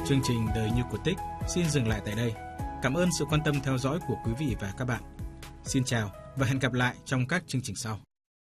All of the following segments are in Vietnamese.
Chương trình Đời Như Cổ Tích xin dừng lại tại đây. Cảm ơn sự quan tâm theo dõi của quý vị và các bạn. Xin chào và hẹn gặp lại trong các chương trình sau.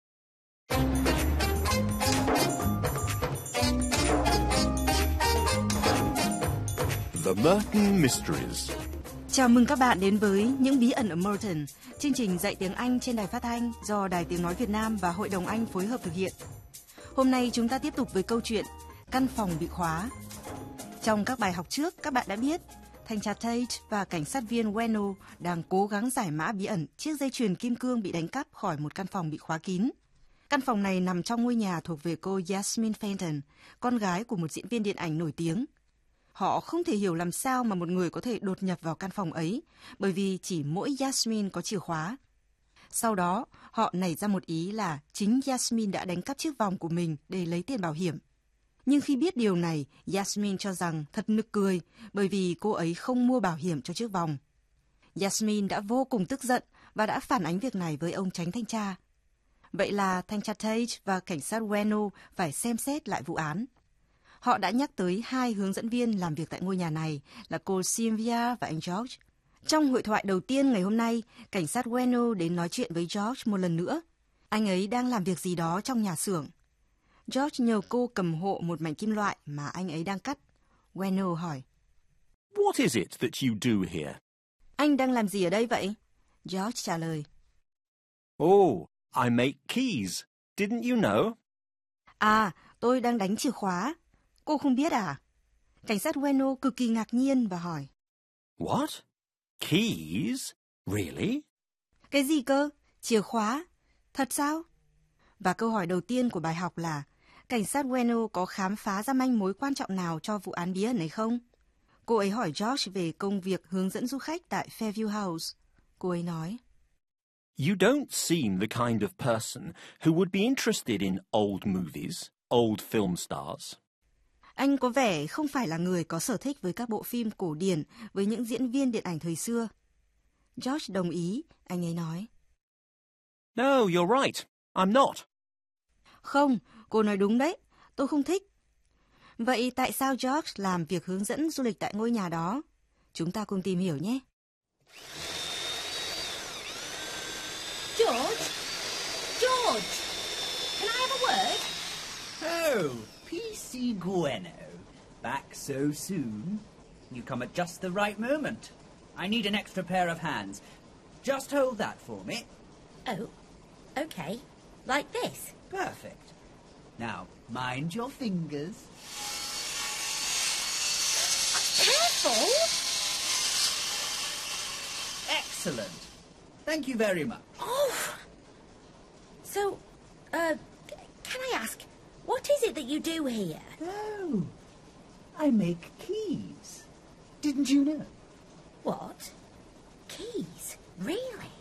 The Merton Mysteries. Chào mừng các bạn đến với Những bí ẩn ở Merton, chương trình dạy tiếng Anh trên đài phát thanh do Đài Tiếng nói Việt Nam và Hội đồng Anh phối hợp thực hiện. Hôm nay chúng ta tiếp tục với câu chuyện Căn phòng bị khóa. Trong các bài học trước, các bạn đã biết thanh tra Tate và cảnh sát viên Weno đang cố gắng giải mã bí ẩn chiếc dây chuyền kim cương bị đánh cắp khỏi một căn phòng bị khóa kín. Căn phòng này nằm trong ngôi nhà thuộc về cô Yasmin Fenton, con gái của một diễn viên điện ảnh nổi tiếng. Họ không thể hiểu làm sao mà một người có thể đột nhập vào căn phòng ấy, bởi vì chỉ mỗi Yasmin có chìa khóa. Sau đó, họ nảy ra một ý là chính Yasmin đã đánh cắp chiếc vòng của mình để lấy tiền bảo hiểm. Nhưng khi biết điều này, Yasmin cho rằng thật nực cười, bởi vì cô ấy không mua bảo hiểm cho chiếc vòng. Yasmin đã vô cùng tức giận và đã phản ánh việc này với ông chánh thanh tra. Vậy là thanh tra Tate và cảnh sát Weno phải xem xét lại vụ án. Họ đã nhắc tới hai hướng dẫn viên làm việc tại ngôi nhà này là cô Sylvia và anh George. Trong hội thoại đầu tiên ngày hôm nay, cảnh sát Weno đến nói chuyện với George một lần nữa. Anh ấy đang làm việc gì đó trong nhà xưởng. George nhờ cô cầm hộ một mảnh kim loại mà anh ấy đang cắt. Weno hỏi: What is it that you do here? Anh đang làm gì ở đây vậy? George trả lời: Oh, I make keys. Didn't you know? À, tôi đang đánh chìa khóa. Cô không biết à? Cảnh sát Weno cực kỳ ngạc nhiên và hỏi: What? Keys? Really? Cái gì cơ? Chìa khóa? Thật sao? Và câu hỏi đầu tiên của bài học là cảnh sát Weno có khám phá ra manh mối quan trọng nào cho vụ án bí ẩn này không? Cô ấy hỏi George về công việc hướng dẫn du khách tại Fairview House. Cô ấy nói: You don't seem the kind of person who would be interested in old movies, old film stars. Anh có vẻ không phải là người có sở thích với các bộ phim cổ điển với những diễn viên điện ảnh thời xưa. George đồng ý, anh ấy nói: No, you're right. I'm not. Không, cô nói đúng đấy, tôi không thích. Vậy tại sao George làm việc hướng dẫn du lịch tại ngôi nhà đó? Chúng ta cùng tìm hiểu nhé. George? George! Can I have a word? Oh, P.C. Bueno. Back so soon? You come at just the right moment. I need an extra pair of hands. Just hold that for me. Oh, okay. Like this? Perfect. Now, mind your fingers. Careful! Excellent. Thank you very much. Oh! So, can I ask, what is it that you do here? Oh, I make keys. Didn't you know? What? Keys? Really?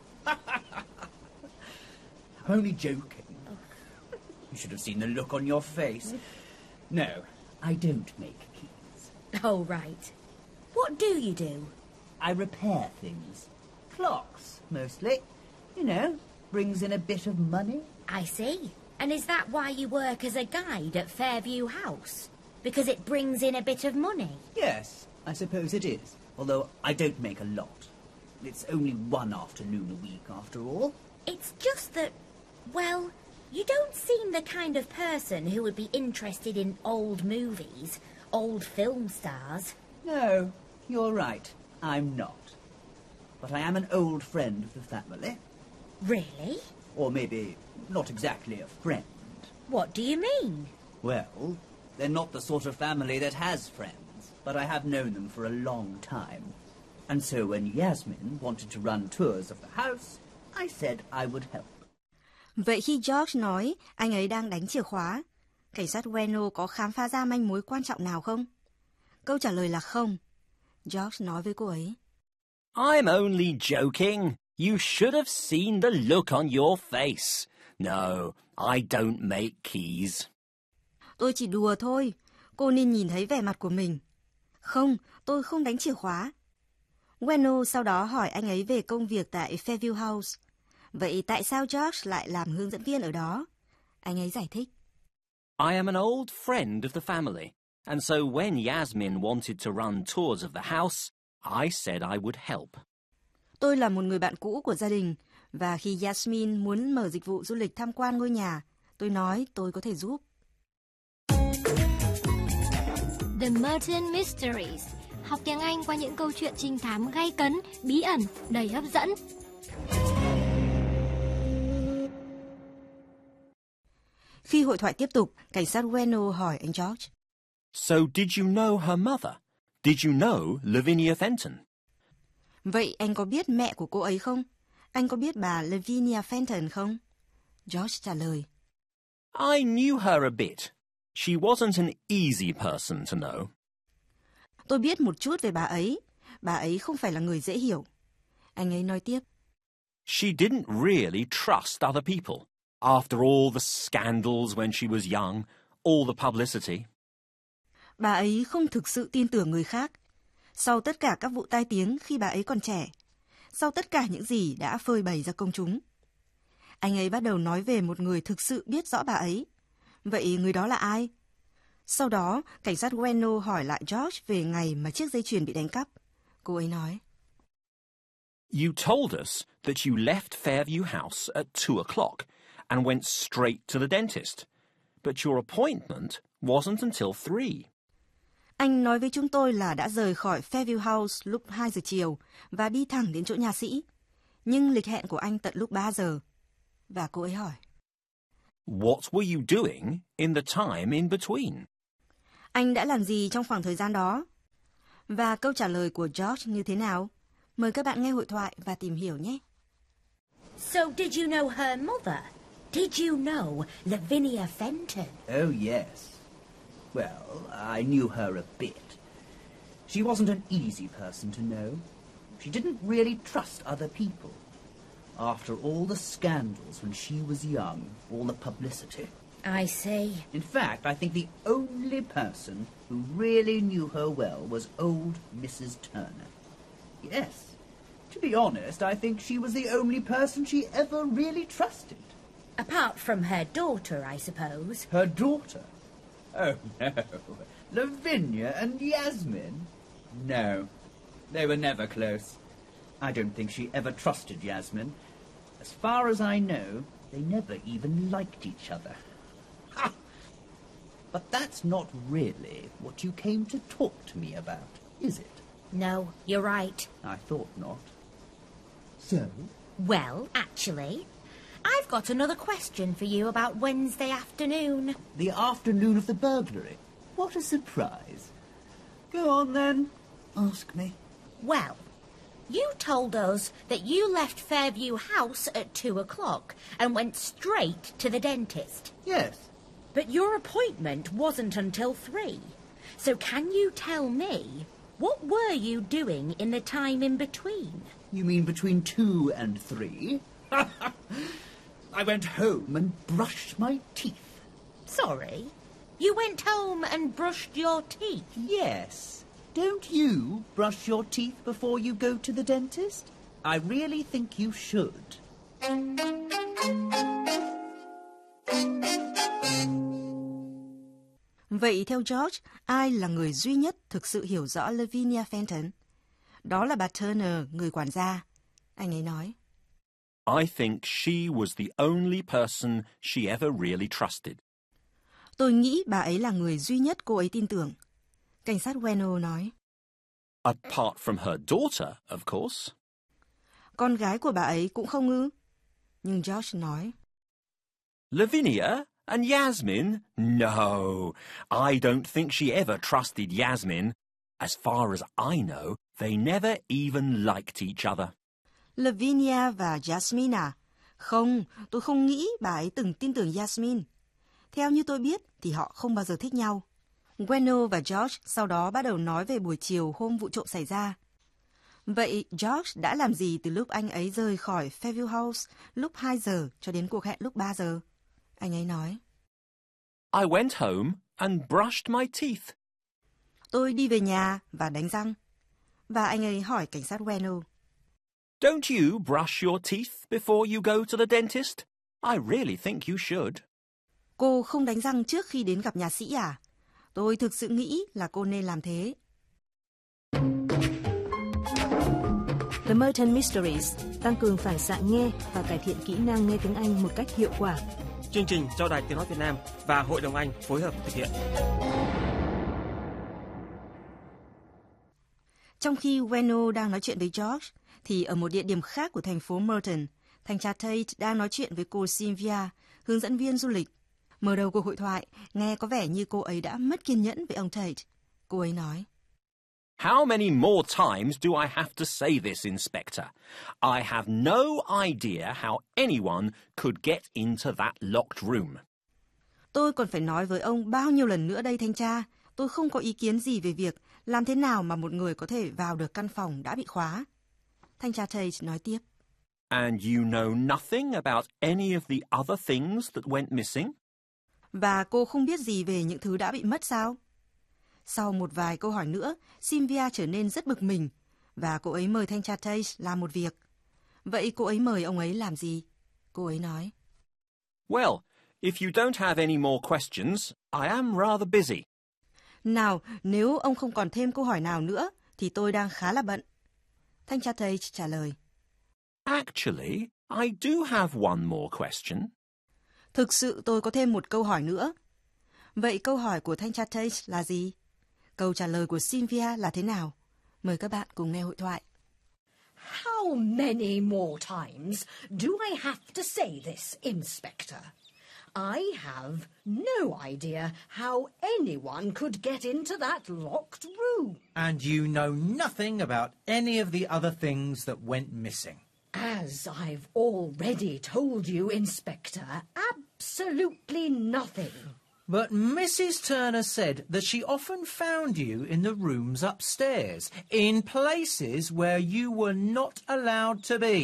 I'm only joking. You should have seen the look on your face. No, I don't make keys. Oh, right. What do you do? I repair things. Clocks, mostly. You know, brings in a bit of money. I see. And is that why you work as a guide at Fairview House? Because it brings in a bit of money? Yes, I suppose it is. Although I don't make a lot. It's only one afternoon a week, after all. It's just that, well, you don't seem the kind of person who would be interested in old movies, old film stars. No, you're right. I'm not. But I am an old friend of the family. Really? Or maybe not exactly a friend. What do you mean? Well, they're not the sort of family that has friends, but I have known them for a long time. And so when Yasmin wanted to run tours of the house, I said I would help. Vậy khi George nói anh ấy đang đánh chìa khóa, cảnh sát Weno có khám phá ra manh mối quan trọng nào không? Câu trả lời là không. George nói với cô ấy: I'm only joking. You should have seen the look on your face. No, I don't make keys. Tôi chỉ đùa thôi. Cô nên nhìn thấy vẻ mặt của mình. Không, tôi không đánh chìa khóa. Weno sau đó hỏi anh ấy về công việc tại Fairview House. Vậy tại sao George lại làm hướng dẫn viên ở đó? Anh ấy giải thích: I am an old friend of the family. And so when Yasmin wanted to run tours of the house, I said I would help. Tôi là một người bạn cũ của gia đình, và khi Yasmin muốn mở dịch vụ du lịch tham quan ngôi nhà, tôi nói tôi có thể giúp. The Merton Mysteries. Học tiếng Anh qua những câu chuyện trinh thám gay cấn, bí ẩn, đầy hấp dẫn. Khi hội thoại tiếp tục, cảnh sát Bueno hỏi anh George. So did you know her mother? Did you know Lavinia Fenton? Vậy anh có biết mẹ của cô ấy không? Anh có biết bà Lavinia Fenton không? George trả lời. I knew her a bit. She wasn't an easy person to know. Tôi biết một chút về bà ấy. Bà ấy không phải là người dễ hiểu. Anh ấy nói tiếp. She didn't really trust other people. After all the scandals when she was young, all the publicity. Bà ấy không thực sự tin tưởng người khác. Sau tất cả các vụ tai tiếng khi bà ấy còn trẻ. Sau tất cả những gì đã phơi bày ra công chúng. Anh ấy bắt đầu nói về một người thực sự biết rõ bà ấy. Vậy người đó là ai? Sau đó, cảnh sát Bueno hỏi lại George về ngày mà chiếc dây chuyền bị đánh cắp. Cô ấy nói. You told us that you left Fairview House at 2 o'clock and went straight to the dentist. But your appointment wasn't until 3. Anh nói với chúng tôi là đã rời khỏi Fairview House lúc 2 giờ chiều và đi thẳng đến chỗ nha sĩ. Nhưng lịch hẹn của anh tận lúc 3 giờ. Và cô ấy hỏi. What were you doing in the time in between? Anh đã làm gì trong khoảng thời gian đó? Và câu trả lời của George như thế nào? Mời các bạn nghe hội thoại và tìm hiểu nhé. So did you know her mother? Did you know Lavinia Fenton? Oh, yes. Well, I knew her a bit. She wasn't an easy person to know. She didn't really trust other people. After all the scandals when she was young, all the publicity. I see. In fact, I think the only person who really knew her well was old Mrs. Turner. Yes. To be honest, I think she was the only person she ever really trusted. Apart from her daughter, I suppose. Her daughter? Oh, no. Lavinia and Yasmin? No. They were never close. I don't think she ever trusted Yasmin. As far as I know, they never even liked each other. Ha! But that's not really what you came to talk to me about, is it? No, you're right. I thought not. So? Well, actually, I've got another question for you about Wednesday afternoon. The afternoon of the burglary? What a surprise. Go on, then. Ask me. Well, you told us that you left Fairview House at 2 o'clock and went straight to the dentist. Yes. But your appointment wasn't until 3. So can you tell me, what were you doing in the time in between? You mean between 2 and 3? I went home and brushed my teeth. Sorry? You went home and brushed your teeth? Yes. Don't you brush your teeth before you go to the dentist? I really think you should. Vậy theo George, ai là người duy nhất thực sự hiểu rõ Lavinia Fenton? Đó là bà Turner, người quản gia. Anh ấy nói. I think she was the only person she ever really trusted. Tôi nghĩ bà ấy là người duy nhất cô ấy tin tưởng. Cảnh sát Bueno nói. Apart from her daughter, of course. Con gái của bà ấy cũng không ư? Nhưng George nói. Lavinia and Yasmin? No, I don't think she ever trusted Yasmin. As far as I know, they never even liked each other. Lavinia và Yasmin à? Không, tôi không nghĩ bà ấy từng tin tưởng Yasmin. Theo như tôi biết thì họ không bao giờ thích nhau. Bueno và George sau đó bắt đầu nói về buổi chiều hôm vụ trộm xảy ra. Vậy George đã làm gì từ lúc anh ấy rời khỏi Fairview House lúc 2 giờ cho đến cuộc hẹn lúc 3 giờ? Anh ấy nói. I went home and brushed my teeth. Tôi đi về nhà và đánh răng. Và anh ấy hỏi cảnh sát Bueno. Don't you brush your teeth before you go to the dentist? I really think you should. Cô không đánh răng trước khi đến gặp nhà sĩ à? Tôi thực sự nghĩ là cô nên làm thế. The Merton Mysteries tăng cường phản xạ nghe và cải thiện kỹ năng nghe tiếng Anh một cách hiệu quả. Chương trình do Đài Tiếng nói Việt Nam và Hội đồng Anh phối hợp thực hiện. Trong khi Weno đang nói chuyện với George, thì ở một địa điểm khác của thành phố Merton, thanh tra Tate đang nói chuyện với cô Sylvia, hướng dẫn viên du lịch. Mở đầu cuộc hội thoại, nghe có vẻ như cô ấy đã mất kiên nhẫn với ông Tate. Cô ấy nói: How many more times do I have to say this, Inspector? I have no idea how anyone could get into that locked room. Tôi còn phải nói với ông bao nhiêu lần nữa đây thanh tra. Tôi không có ý kiến gì về việc làm thế nào mà một người có thể vào được căn phòng đã bị khóa. Thanh tra Tate nói tiếp. And you know nothing about any of the other things that went missing? Và cô không biết gì về những thứ đã bị mất sao? Sau một vài câu hỏi nữa, Sylvia trở nên rất bực mình và cô ấy mời thanh tra Tate làm một việc. Vậy cô ấy mời ông ấy làm gì? Cô ấy nói: Well, if you don't have any more questions, I am rather busy. Nào, nếu ông không còn thêm câu hỏi nào nữa, thì tôi đang khá là bận. Thanh tra Tate trả lời: Actually, I do have one more question. Thực sự tôi có thêm một câu hỏi nữa. Vậy câu hỏi của thanh tra Tate là gì? Câu trả lời của Sylvia là thế nào? Mời các bạn cùng nghe hội thoại. How many more times do I have to say this, Inspector? I have no idea how anyone could get into that locked room. And you know nothing about any of the other things that went missing. As I've already told you, Inspector, absolutely nothing. But Mrs. Turner said that she often found you in the rooms upstairs, in places where you were not allowed to be.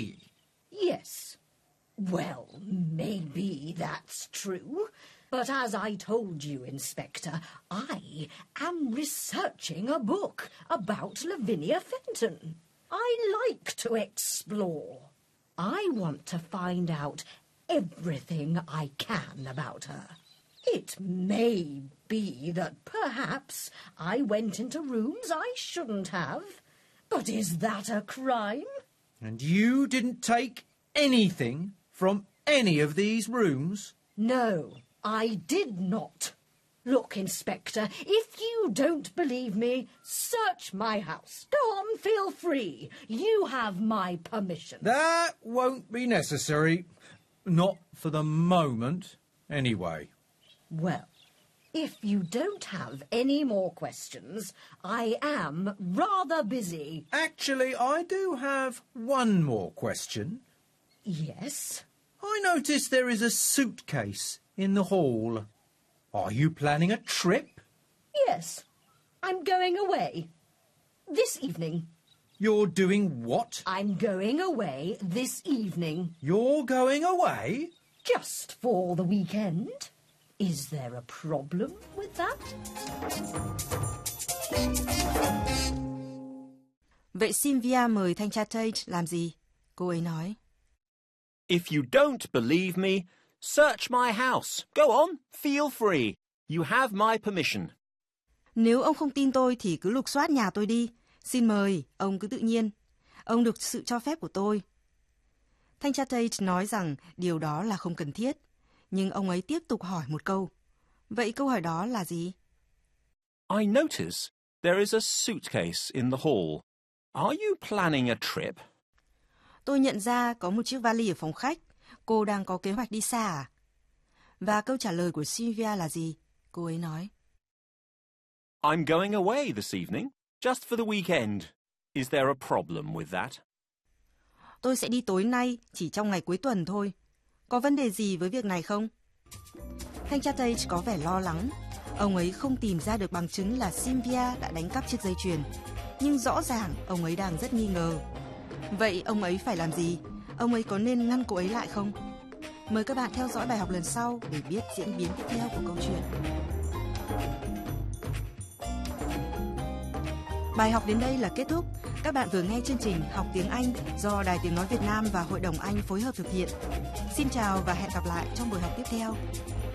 Yes. Well, maybe that's true. But as I told you, Inspector, I am researching a book about Lavinia Fenton. I like to explore. I want to find out everything I can about her. It may be that perhaps I went into rooms I shouldn't have. But is that a crime? And you didn't take anything from any of these rooms? No, I did not. Look, Inspector, if you don't believe me, search my house. Go on, feel free. You have my permission. That won't be necessary. Not for the moment, anyway. Well, if you don't have any more questions, I am rather busy. Actually, I do have one more question. Yes? I notice there is a suitcase in the hall. Are you planning a trip? Yes. I'm going away. This evening. You're doing what? I'm going away this evening. You're going away? Just for the weekend. Is there a problem with that? Vậy Sylvia mời thanh tra Tate làm gì? Cô ấy nói: If you don't believe me, search my house. Go on, feel free. You have my permission. Nếu ông không tin tôi thì cứ lục soát nhà tôi đi. Xin mời, ông cứ tự nhiên. Ông được sự cho phép của tôi. Thanh tra Tate nói rằng điều đó là không cần thiết. Nhưng ông ấy tiếp tục hỏi một câu. Vậy câu hỏi đó là gì? I notice there is a suitcase in the hall. Are you planning a trip? Tôi nhận ra có một chiếc vali ở phòng khách. Cô đang có kế hoạch đi xa à? Và câu trả lời của Sylvia là gì? Cô ấy nói: I'm going away this evening, just for the weekend. Is there a problem with that? Tôi sẽ đi tối nay, chỉ trong ngày cuối tuần thôi. Có vấn đề gì với việc này không? Thanh tra Tate có vẻ lo lắng. Ông ấy không tìm ra được bằng chứng là Sylvia đã đánh cắp chiếc dây chuyền. Nhưng rõ ràng ông ấy đang rất nghi ngờ. Vậy ông ấy phải làm gì? Ông ấy có nên ngăn cô ấy lại không? Mời các bạn theo dõi bài học lần sau để biết diễn biến tiếp theo của câu chuyện. Bài học đến đây là kết thúc. Các bạn vừa nghe chương trình Học tiếng Anh do Đài Tiếng nói Việt Nam và Hội đồng Anh phối hợp thực hiện. Xin chào và hẹn gặp lại trong buổi học tiếp theo.